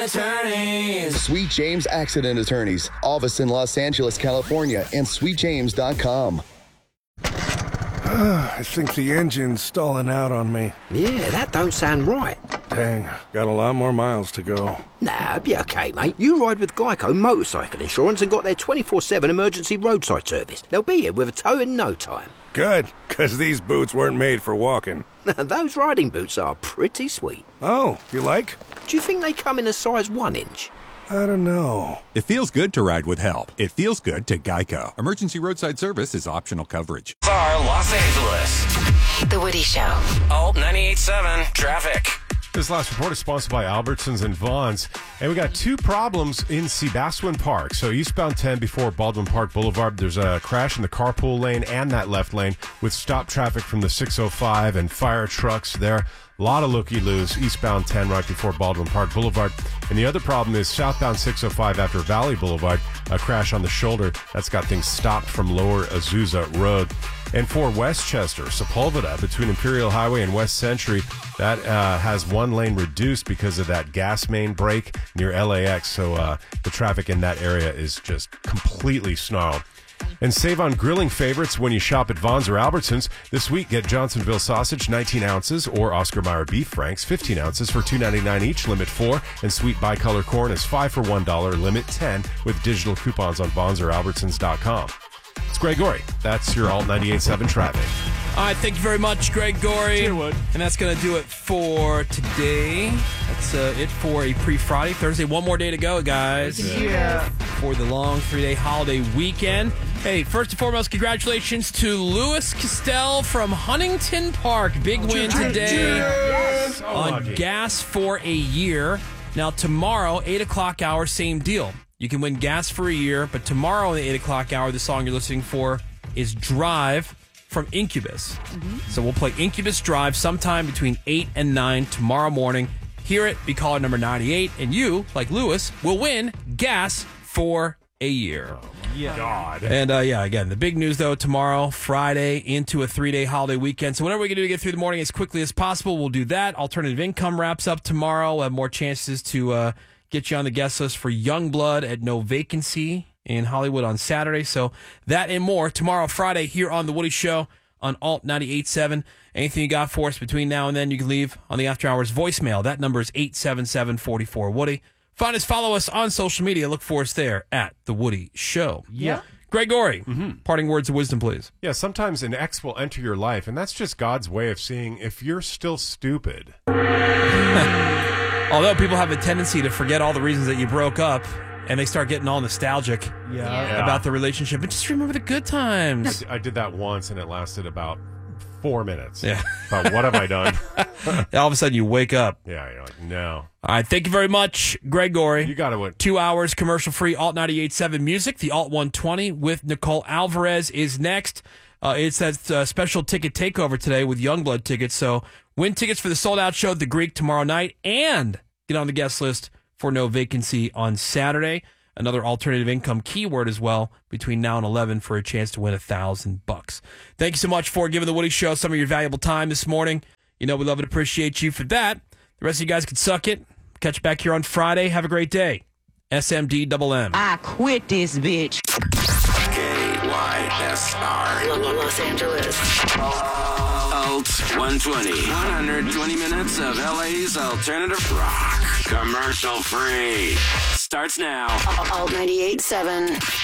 attorneys. Sweet James Accident Attorneys. Office in Los Angeles, California, and sweetjames.com. I think the engine's stalling out on me. Yeah, that don't sound right. Dang, got a lot more miles to go. Nah, be okay, mate. You ride with Geico Motorcycle Insurance and got their 24/7 emergency roadside service. They'll be here with a tow in no time. Good, because these boots weren't made for walking. Those riding boots are pretty sweet. Oh, you like? Do you think they come in a size 1 inch? I don't know. It feels good to ride with help. It feels good to Geico. Emergency roadside service is optional coverage. For Los Angeles. The Woody Show. Alt 98.7 traffic. This last report is sponsored by Albertsons and Vaughn's. And we got 2 problems in Sebastouin Park. So eastbound 10 before Baldwin Park Boulevard, there's a crash in the carpool lane and that left lane with stop traffic from the 605 and fire trucks there. A lot of looky-loos eastbound 10 right before Baldwin Park Boulevard. And the other problem is southbound 605 after Valley Boulevard, a crash on the shoulder. That's got things stopped from Lower Azusa Road. And for Westchester, Sepulveda, between Imperial Highway and West Century, that has 1 lane reduced because of that gas main break near LAX. So the traffic in that area is just completely snarled. And save on grilling favorites when you shop at Vaughn's or Albertsons. This week, get Johnsonville sausage, 19 ounces, or Oscar Mayer beef franks, 15 ounces for $2.99 each, limit 4. And sweet bicolor corn is 5 for $1, limit 10, with digital coupons on Vaughn's or Albertsons.com. It's Greg Gorey. That's your Alt 98.7 traffic. All right, thank you very much, Greg Gorey. And that's going to do it for today. That's it for a pre-Friday. Thursday, one more day to go, guys. Yeah. For the long 3-day holiday weekend. Hey, first and foremost, congratulations to Louis Castell from Huntington Park. Big win today on gas for a year. Now, tomorrow, 8 o'clock hour, same deal. You can win gas for a year, but tomorrow in the 8 o'clock hour, the song you're listening for is Drive from Incubus. So we'll play Incubus Drive sometime between 8 and 9 tomorrow morning. Hear it, be caller number 98, and you, like Lewis, will win gas for a year. God. And again, the big news though, tomorrow, Friday, into a 3-day holiday weekend. So whatever we can do to get through the morning as quickly as possible, we'll do that. Alternative income wraps up tomorrow. We'll have more chances to get you on the guest list for Youngblood at No Vacancy in Hollywood on Saturday. So that and more tomorrow, Friday, here on The Woody Show on Alt 98.7. Anything you got for us between now and then, you can leave on the After Hours voicemail. That number is 877-44-WOODY. Find us, follow us on social media. Look for us there at The Woody Show. Yeah. Greg Gorey, parting words of wisdom, please. Yeah, sometimes an ex will enter your life, and that's just God's way of seeing if you're still stupid. Although people have a tendency to forget all the reasons that you broke up, and they start getting all nostalgic about the relationship. But just remember the good times. I did that once, and it lasted about 4 minutes. Yeah. About what have I done? All of a sudden, you wake up. Yeah, you're like, no. All right, thank you very much, Greg Gorey. You got to win. 2 hours commercial-free Alt 98.7 music. The Alt 120 with Nicole Alvarez is next. It's that special ticket takeover today with Youngblood tickets. So win tickets for the sold-out show at the Greek tomorrow night and get on the guest list for No Vacancy on Saturday. Another alternative income keyword as well between now and 11 for a chance to win $1,000. Thank you so much for giving The Woody Show some of your valuable time this morning. You know we love and appreciate you for that. The rest of you guys can suck it. Catch you back here on Friday. Have a great day. SMDMM. I quit this bitch. KYSR. Los Angeles. Alt 120. 120 minutes of LA's alternative rock. Commercial free. Starts now. Alt 98.7.